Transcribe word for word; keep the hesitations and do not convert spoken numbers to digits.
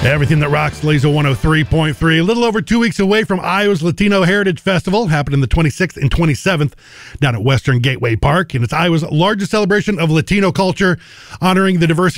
Everything that rocks, Laser one oh three point three. A little over two weeks away from Iowa's Latino Heritage Festival, happening the twenty-sixth and twenty-seventh down at Western Gateway Park. And it's Iowa's largest celebration of Latino culture, honoring the diversity